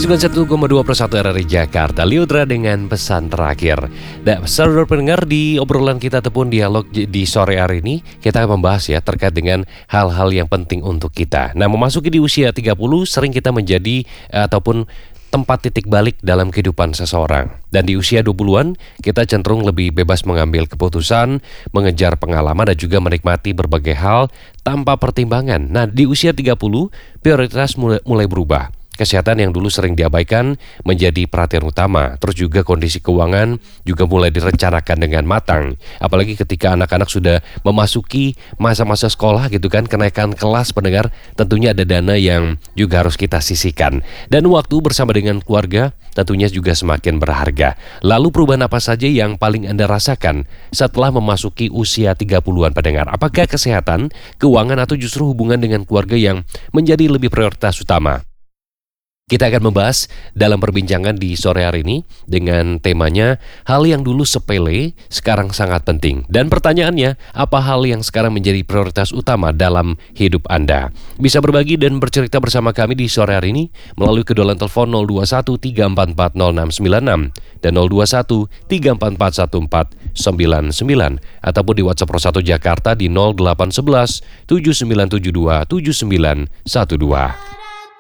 91,2 RRI Jakarta, Liudra dengan pesan terakhir. Dan saudara pendengar, di obrolan kita ataupun dialog di sore hari ini, kita akan membahas ya terkait dengan hal-hal yang penting untuk kita. Nah, memasuki di usia 30, sering kita menjadi ataupun tempat titik balik dalam kehidupan seseorang. Dan di usia 20-an, kita cenderung lebih bebas mengambil keputusan, mengejar pengalaman dan juga menikmati berbagai hal tanpa pertimbangan. Nah, di usia 30, prioritas mulai berubah. Kesehatan yang dulu sering diabaikan menjadi perhatian utama. Terus juga kondisi keuangan juga mulai direncanakan dengan matang. Apalagi ketika anak-anak sudah memasuki masa-masa sekolah gitu kan, kenaikan kelas pendengar, tentunya ada dana yang juga harus kita sisihkan. Dan waktu bersama dengan keluarga tentunya juga semakin berharga. Lalu perubahan apa saja yang paling Anda rasakan setelah memasuki usia 30-an pendengar? Apakah kesehatan, keuangan atau justru hubungan dengan keluarga yang menjadi lebih prioritas utama? Kita akan membahas dalam perbincangan di sore hari ini dengan temanya hal yang dulu sepele sekarang sangat penting. Dan pertanyaannya, apa hal yang sekarang menjadi prioritas utama dalam hidup Anda? Bisa berbagi dan bercerita bersama kami di sore hari ini melalui kedulan telepon 021-344-0696 dan 021-344-1499 ataupun di WhatsApp Pro 1 Jakarta di 0811 7972 7912.